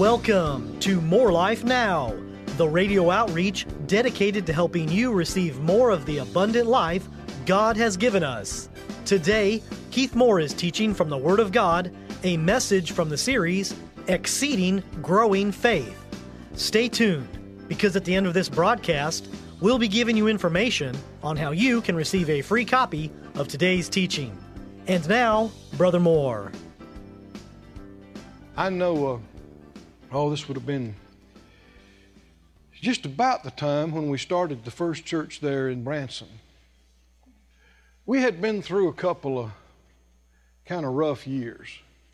Welcome to More Life Now, the radio outreach dedicated to helping you receive more of the abundant life God has given us. Today, Keith Moore is teaching from the Word of God, a message from the series, Exceeding Growing Faith. Stay tuned, because at the end of this broadcast, we'll be giving you information on how you can receive a free copy of today's teaching. And now, Brother Moore. I know, this would have been just about the time when we started the first church there in Branson. We had been through a couple of kind of rough years.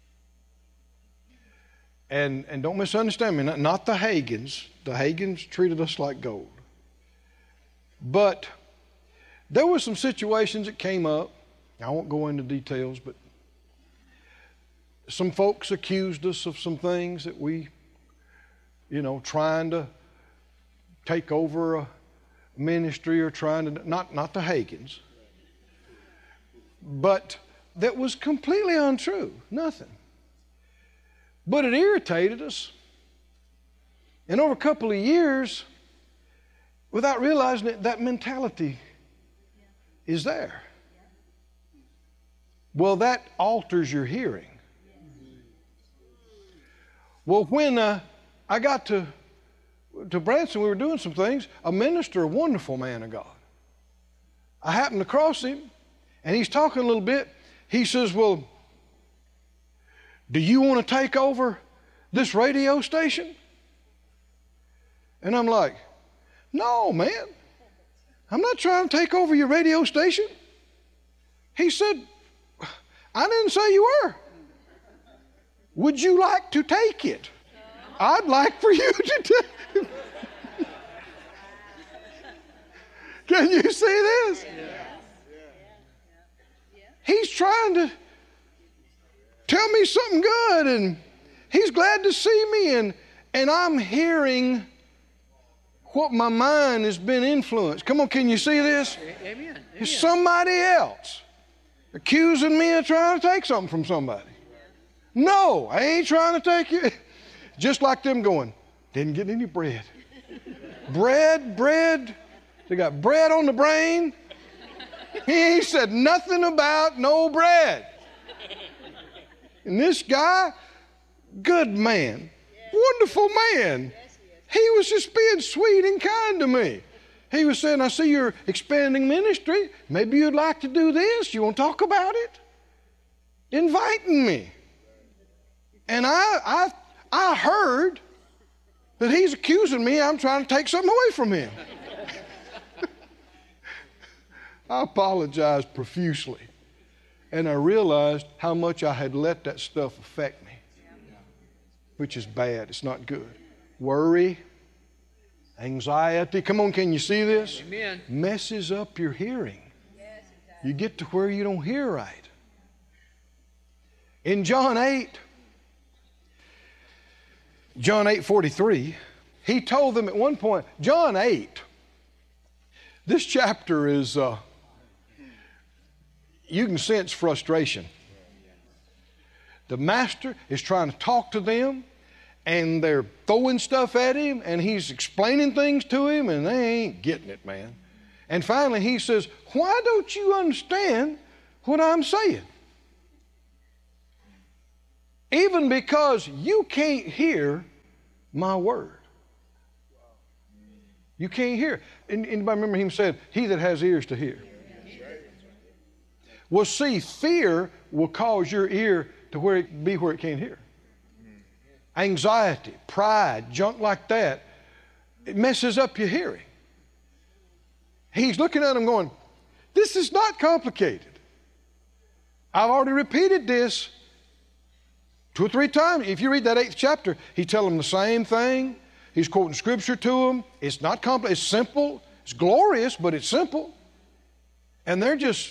And don't misunderstand me, not the Hagins. The Hagins treated us like gold. But there were some situations that came up. I won't go into details, but some folks accused us of some things that we, trying to take over a ministry or trying to, not the Hagins, but that was completely untrue, nothing. But it irritated us. And over a couple of years, without realizing it, that mentality is there. Well, that alters your hearing. Well, when I got to Branson, we were doing some things. A minister, a wonderful man of God. I happened to cross him, and he's talking a little bit. He says, well, do you want to take over this radio station? And I'm like, no, man. I'm not trying to take over your radio station. He said, I didn't say you were. Would you like to take it? I'd like for you to take it. Can you see this? He's trying to tell me something good, and he's glad to see me, and I'm hearing what my mind has been influenced. Come on, can you see this? Amen. It's somebody else accusing me of trying to take something from somebody. No, I ain't trying to take it. Just like them going, didn't get any bread. Bread. They got bread on the brain. He ain't said nothing about no bread. And this guy, good man, wonderful man. He was just being sweet and kind to me. He was saying, I see you're expanding ministry. Maybe you'd like to do this. You want to talk about it? Inviting me. And I heard that he's accusing me I'm trying to take something away from him. I apologized profusely. And I realized how much I had let that stuff affect me, which is bad. It's not good. Worry, anxiety. Come on, can you see this? Amen. Messes up your hearing. Yes, it does. You get to where you don't hear right. In John 8:43, he told them at one point, John 8, this chapter is, you can sense frustration. The master is trying to talk to them, and they're throwing stuff at him, and he's explaining things to him, and they ain't getting it, man. And finally he says, why don't you understand what I'm saying? Even because you can't hear my word. You can't hear. Anybody remember him saying, he that has ears to hear? Well, see, fear will cause your ear to where it can't hear. Anxiety, pride, junk like that, it messes up your hearing. He's looking at them going, this is not complicated. I've already repeated this 2 or 3 times. If you read that 8th chapter, he's telling them the same thing. He's quoting scripture to them. It's not complicated. It's simple. It's glorious, but it's simple. And they're just,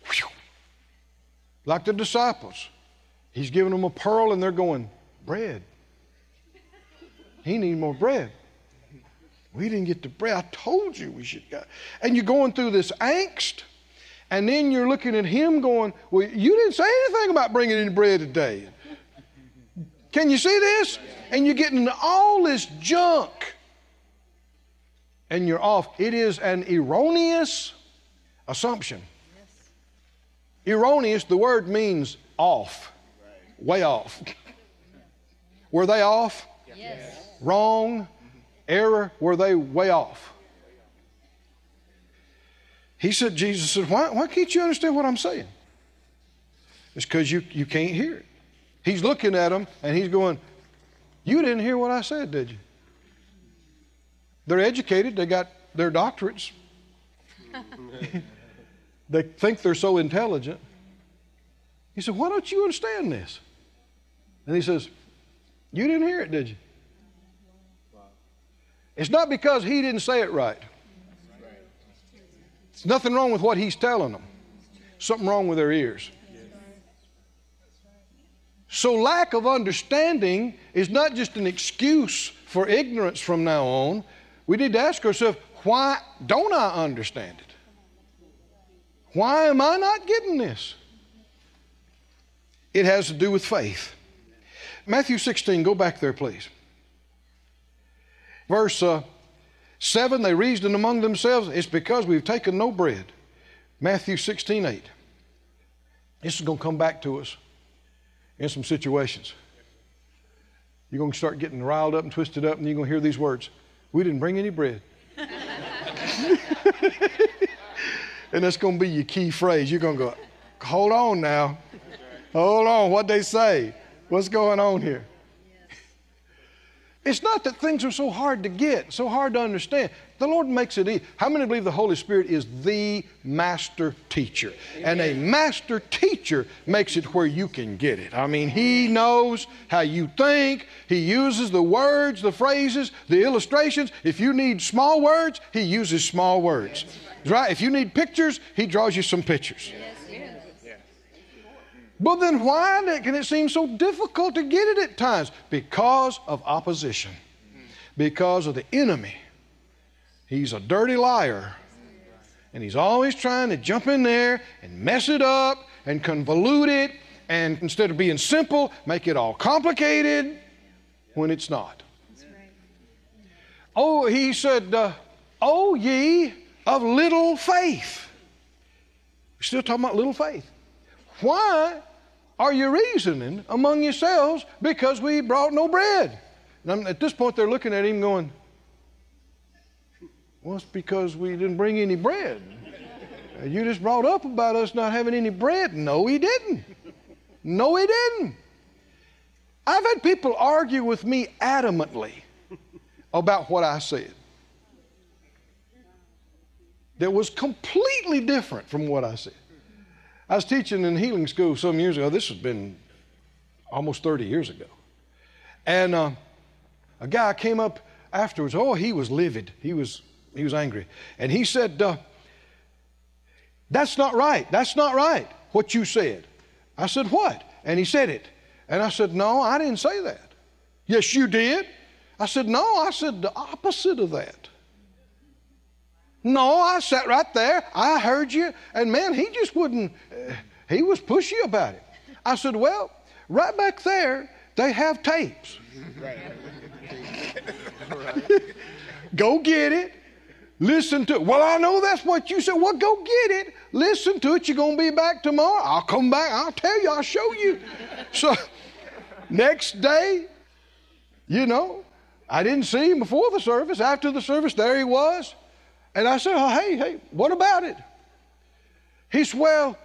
like the disciples. He's giving them a pearl, and they're going, bread. He needs more bread. We didn't get the bread. I told you we should go. And you're going through this angst, and then you're looking at him going, well, you didn't say anything about bringing any bread today. Can you see this? and you're getting all this junk, and you're off. It is an erroneous assumption. Erroneous, the word means off, way off. Were they off? Yes. Wrong, error, were they way off? He said, Jesus said, why can't you understand what I'm saying? It's because you can't hear it. He's looking at them and he's going, you didn't hear what I said, did you? They're educated, they got their doctorates. They think they're so intelligent. He said, why don't you understand this? And he says, you didn't hear it, did you? It's not because he didn't say it right. There's nothing wrong with what he's telling them. Something wrong with their ears. So lack of understanding is not just an excuse for ignorance from now on. We need to ask ourselves, why don't I understand it? Why am I not getting this? It has to do with faith. Matthew 16, go back there, please. Verse 7, they reasoned among themselves, it's because we've taken no bread. Matthew 16, 8. This is going to come back to us in some situations. You're going to start getting riled up and twisted up, and you're going to hear these words. We didn't bring any bread. And that's going to be your key phrase. You're going to go, hold on now. Hold on, what'd they say? What's going on here? It's not that things are so hard to get, so hard to understand. The Lord makes it easy. How many believe the Holy Spirit is the master teacher? And a master teacher makes it where you can get it. I mean, He knows how you think. He uses the words, the phrases, the illustrations. If you need small words, He uses small words. Right? If you need pictures, He draws you some pictures. But then why can it seem so difficult to get it at times? Because of opposition. Because of the enemy. He's a dirty liar. And he's always trying to jump in there and mess it up and convolute it. And instead of being simple, make it all complicated when it's not. Oh, he said, oh ye of little faith. We're still talking about little faith. Why are you reasoning among yourselves because we brought no bread? And at this point, they're looking at him going, well, it's because we didn't bring any bread. You just brought up about us not having any bread. No, he didn't. No, he didn't. I've had people argue with me adamantly about what I said. That was completely different from what I said. I was teaching in healing school some years ago. This has been almost 30 years ago. And a guy came up afterwards. Oh, he was livid. He was angry. And he said, that's not right. That's not right, what you said. I said, what? And he said it. And I said, no, I didn't say that. Yes, you did. I said, no, I said the opposite of that. No, I sat right there. I heard you. And man, he just wouldn't, he was pushy about it. I said, well, right back there, they have tapes. Go get it. Listen to it. Well, I know that's what you said. Well, go get it. Listen to it. You're going to be back tomorrow. I'll come back. I'll tell you. I'll show you. So next day, you know, I didn't see him before the service. After the service, there he was. And I said, oh, hey, what about it? He said, well,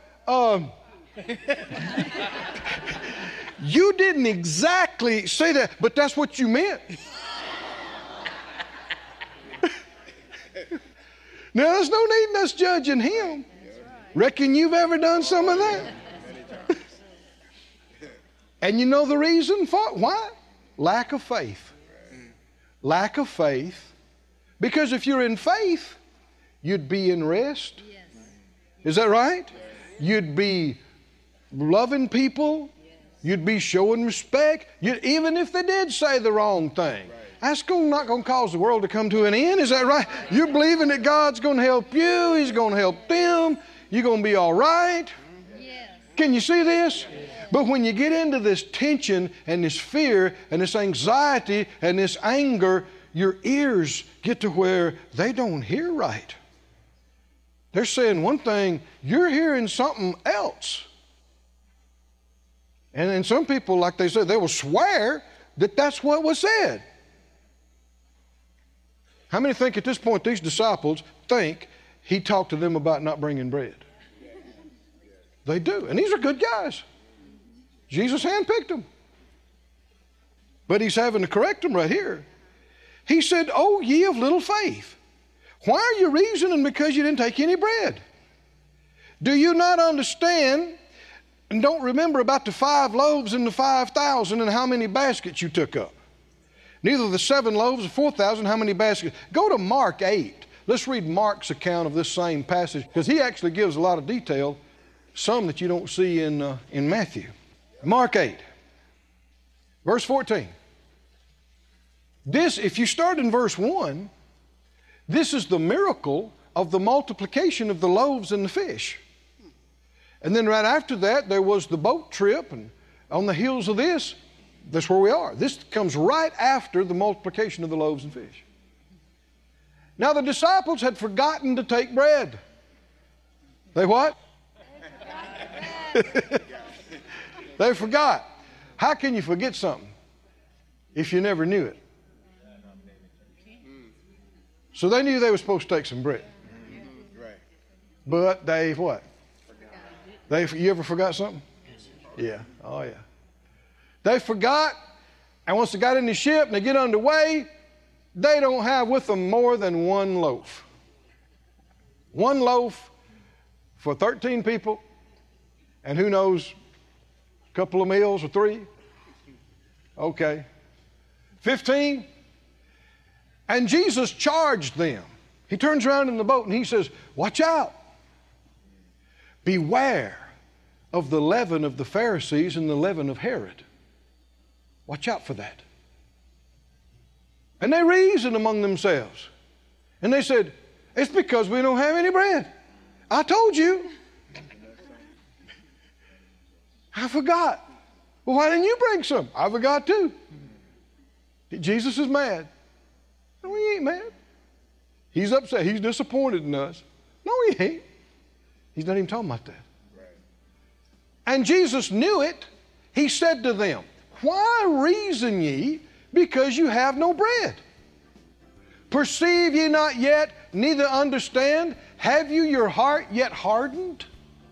you didn't exactly say that, but that's what you meant. Now, there's no need in us judging him. Reckon you've ever done some of that? And you know the reason for it? Why? Lack of faith. Lack of faith. Because if you're in faith, you'd be in rest. Yes. Is that right? Yes. You'd be loving people. Yes. You'd be showing respect. Even if they did say the wrong thing. Right. That's not going to cause the world to come to an end. Is that right? You're believing that God's going to help you. He's going to help them. You're going to be all right. Yes. Can you see this? But when you get into this tension and this fear and this anxiety and this anger, your ears get to where they don't hear right. They're saying one thing, you're hearing something else. And then some people, like they said, they will swear that that's what was said. How many think at this point these disciples think he talked to them about not bringing bread? They do. And these are good guys. Jesus handpicked them. But he's having to correct them right here. He said, "Oh, ye of little faith, why are you reasoning because you didn't take any bread? Do you not understand and don't remember about the 5 loaves and the 5,000 and how many baskets you took up? Neither the 7 loaves or 4,000, how many baskets?" Go to Mark 8. Let's read Mark's account of this same passage, because he actually gives a lot of detail, some that you don't see in Matthew. Mark 8, verse 14. This, if you start in verse 1, this is the miracle of the multiplication of the loaves and the fish. And then right after that, there was the boat trip, and on the heels of this, that's where we are. This comes right after the multiplication of the loaves and fish. Now the disciples had forgotten to take bread. They what? They forgot. How can you forget something if you never knew it? So they knew they were supposed to take some bread. But they what? You ever forgot something? Yeah. Oh, yeah. They forgot, and once they got in the ship and they get underway, they don't have with them more than 1 loaf. 1 loaf for 13 people, and who knows, a couple of meals or 3. Okay. 15. And Jesus charged them. He turns around in the boat and he says, "Watch out. Beware of the leaven of the Pharisees and the leaven of Herod." Watch out for that. And they reasoned among themselves. And they said, "It's because we don't have any bread. I told you." "I forgot." "Well, why didn't you bring some?" "I forgot too." Jesus is mad. No, he ain't mad. He's upset. He's disappointed in us. No, he ain't. He's not even talking about that. Right. And Jesus knew it. He said to them, "Why reason ye because you have no bread? Perceive ye not yet, neither understand? Have you your heart yet hardened?"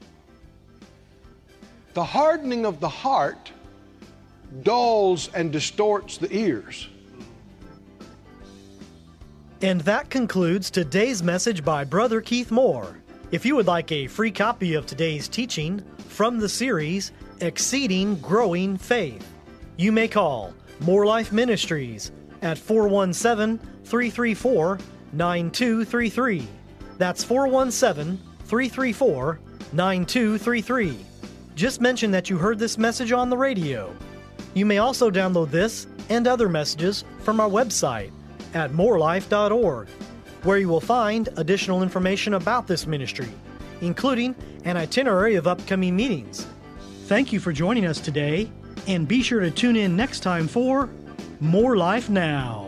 The hardening of the heart dulls and distorts the ears. And that concludes today's message by Brother Keith Moore. If you would like a free copy of today's teaching from the series Exceeding Growing Faith, you may call More Life Ministries at 417-334-9233. That's 417-334-9233. Just mention that you heard this message on the radio. You may also download this and other messages from our website at morelife.org, where you will find additional information about this ministry, including an itinerary of upcoming meetings. Thank you for joining us today, and be sure to tune in next time for More Life Now.